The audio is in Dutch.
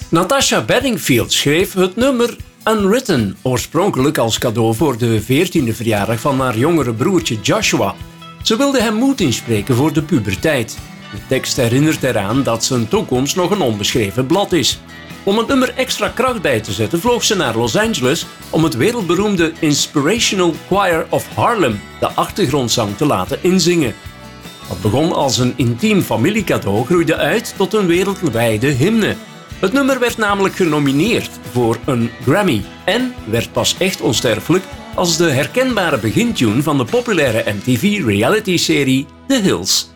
Natasha Bedingfield schreef het nummer Unwritten, oorspronkelijk als cadeau voor de 14e verjaardag van haar jongere broertje Joshua. Ze wilde hem moed inspreken voor de puberteit. De tekst herinnert eraan dat zijn toekomst nog een onbeschreven blad is. Om het nummer extra kracht bij te zetten vloog ze naar Los Angeles om het wereldberoemde Inspirational Choir of Harlem de achtergrondzang te laten inzingen. Wat begon als een intiem familiecadeau groeide uit tot een wereldwijde hymne. Het nummer werd namelijk genomineerd voor een Grammy en werd pas echt onsterfelijk als de herkenbare begintune van de populaire MTV-reality-serie The Hills.